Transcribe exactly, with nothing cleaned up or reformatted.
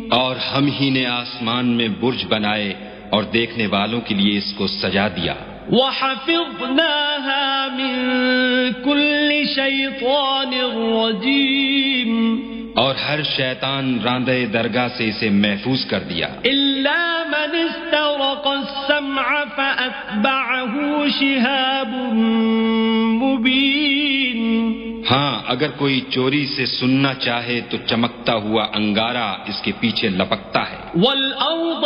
और हम ही ने आसमान में बुर्ज बनाए और देखने वालों के लिए इसको सजा दिया। वहफ़िज़नाहा मिन कुल्लि शैतानिर रजीम, और हर शैतान रांदे दरगाह से इसे महफूज कर दिया। इल्ला मन इस्तरक़स-समअ फ़अत्बअहु शिहाबुम मुबीन, हाँ, अगर कोई चोरी से सुनना चाहे तो चमकता हुआ अंगारा इसके पीछे लपकता है। वल अर्द